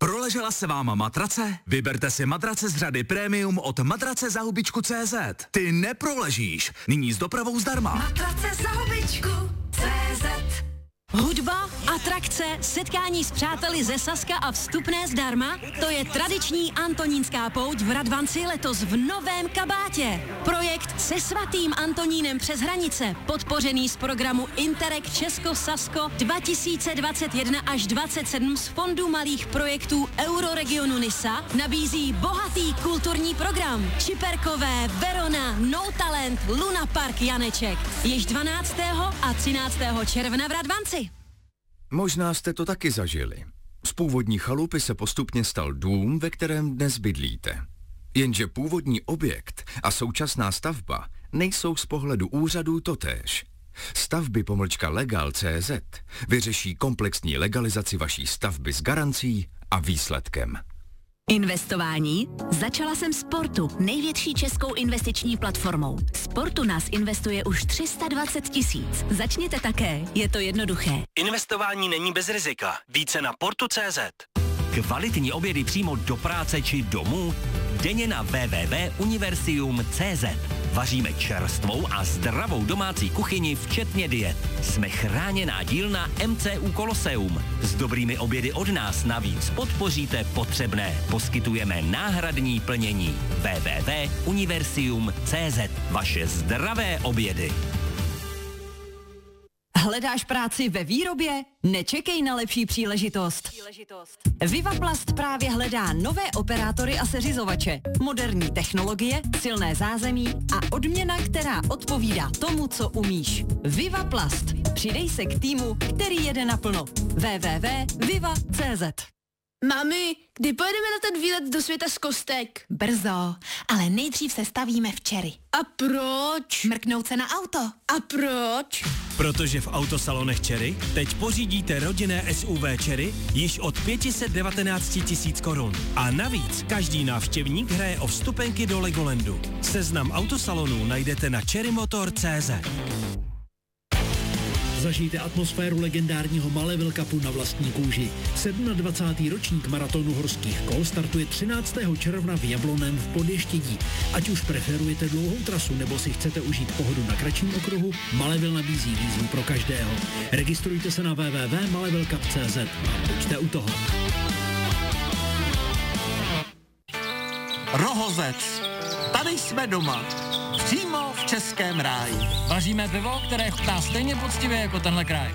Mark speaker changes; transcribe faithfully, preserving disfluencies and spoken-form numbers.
Speaker 1: Proležela se váma matrace? Vyberte si matrace z řady Premium od matrace za hubičku tečka cé zet. Ty neproležíš. Nyní s dopravou zdarma.
Speaker 2: Matrace za hubičku tečka cé zet.
Speaker 3: Hudba, atrakce, setkání s přáteli ze Saska a vstupné zdarma? To je tradiční antonínská pouť v Radvanci letos v novém kabátě. Projekt se svatým Antonínem přes hranice, podpořený z programu Interreg Česko-Sasko dva tisíce dvacet jedna až dvacet sedm z Fondu malých projektů Euroregionu Nisa, nabízí bohatý kulturní program. Čiperkové, Verona, No Talent, Luna Park Janeček. Již dvanáctého a třináctého června v Radvanci.
Speaker 4: Možná jste to taky zažili. Z původní chalupy se postupně stal dům, ve kterém dnes bydlíte. Jenže původní objekt a současná stavba nejsou z pohledu úřadů totéž. Stavby pomlčka legal tečka cé zet vyřeší komplexní legalizaci vaší stavby s garancí a výsledkem.
Speaker 5: Investování? Začala jsem Sportu, největší českou investiční platformou. Sportu nás investuje už tři sta dvacet tisíc. Začněte také, je to jednoduché.
Speaker 6: Investování není bez rizika. Více na portu tečka cé zet. Kvalitní obědy přímo do práce či domů? Denně na w w w tečka universium tečka cé zet. Vaříme čerstvou a zdravou domácí kuchyni, včetně diet. Jsme chráněná dílna M C U Koloseum. S dobrými obědy od nás navíc podpoříte potřebné. Poskytujeme náhradní plnění. w w w tečka universium tečka cé zet. Vaše zdravé obědy.
Speaker 3: Hledáš práci ve výrobě? Nečekej na lepší příležitost. Vivaplast právě hledá nové operátory a seřizovače, moderní technologie, silné zázemí a odměna, která odpovídá tomu, co umíš. Vivaplast. Přidej se k týmu, který jede naplno. w w w tečka viva tečka cé zet.
Speaker 7: Mami, kdy pojedeme na ten výlet do světa z kostek?
Speaker 8: Brzo, ale nejdřív se stavíme v Cherry.
Speaker 7: A proč?
Speaker 8: Mrknout se na auto.
Speaker 7: A proč?
Speaker 9: Protože v autosalonech Cherry teď pořídíte rodinné S U V Cherry již od pět set devatenáct tisíc korun. A navíc každý návštěvník hraje o vstupenky do Legolandu. Seznam autosalonů najdete na cherrymotor tečka cé zet.
Speaker 10: Zažijte atmosféru legendárního Maleville Cupu na vlastní kůži. dvacátý sedmý ročník maratonu horských kol startuje třináctého června v Jablonném v Podještědí. Ať už preferujete dlouhou trasu nebo si chcete užít pohodu na kratším okruhu, Maleville nabízí výzvu pro každého. Registrujte se na w w w tečka maleville cup tečka cé zet a buďte u toho.
Speaker 11: Rohozec. Tady jsme doma. Přímo v českém ráji.
Speaker 12: Vaříme pivo, které chutná stejně poctivě jako tenhle kraj.